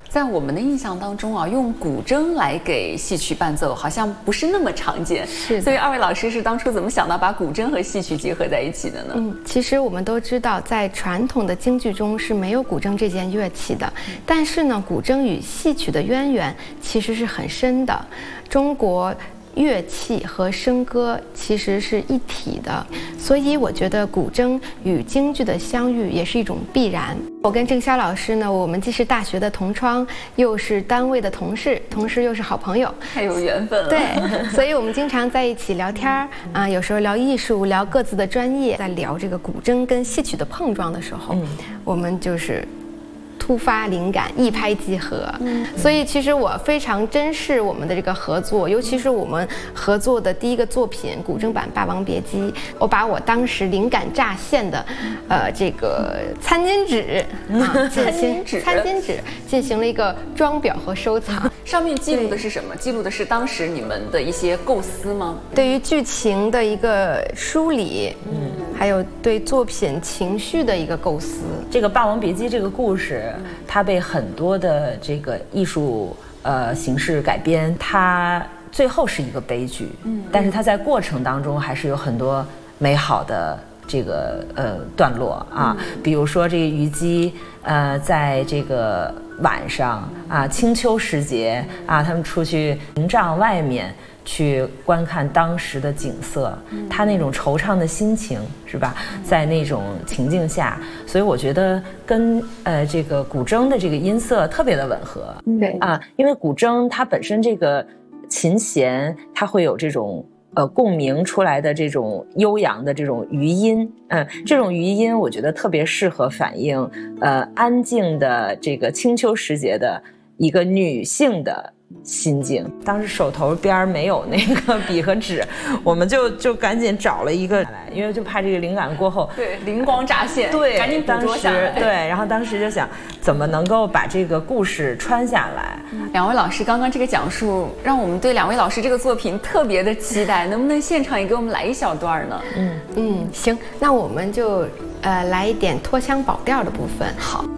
在我们的印象当中啊，用古筝来给戏曲伴奏好像不是那么常见，所以二位老师是当初怎么想到把古筝和戏曲结合在一起的呢？ 其实我们都知道，在传统的京剧中是没有古筝这件乐器的，但是呢，古筝与戏曲的渊源其实是很深的。中国乐器和笙歌其实是一体的，所以我觉得古筝与京剧的相遇也是一种必然。我跟郑潇老师呢，我们既是大学的同窗，又是单位的同事，同时又是好朋友， 太有缘分了。 对，所以我们经常在一起聊天啊，有时候聊艺术，聊各自的专业，在聊这个古筝跟戏曲的碰撞的时候，我们就是突发灵感，一拍即合。所以其实我非常珍视我们的这个合作，尤其是我们合作的第一个作品古筝版《霸王别姬》，我把我当时灵感乍现的这个餐巾纸进行了一个装裱和收藏。 上面记录的是什么？记录的是当时你们的一些构思吗？ 对于剧情的一个梳理，还有对作品情绪的一个构思。 这个《霸王别姬》这个故事，它被很多的这个艺术形式改编，它最后是一个悲剧，但是它在过程当中还是有很多美好的这个段落啊，比如说这个虞姬在这个晚上啊，清秋时节啊，他们出去营帐外面去观看当时的景色，他那种惆怅的心情是吧，在那种情境下，所以我觉得跟这个古筝的这个音色特别的吻合。 对啊，因为古筝它本身这个琴弦它会有这种共鸣出来的这种悠扬的这种余音，这种余音我觉得特别适合反映安静的这个清秋时节的一个女性的心境。当时手头边没有那个笔和纸，我们就赶紧找了一个来，因为就怕这个灵感过后， 对，灵光乍现， 对， 赶紧捕捉下来。 对，然后当时就想怎么能够把这个故事穿下来。 两位老师刚刚这个讲述，让我们对两位老师这个作品特别的期待，能不能现场也给我们来一小段呢？ 行，那我们就来一点拖腔保调的部分。 好。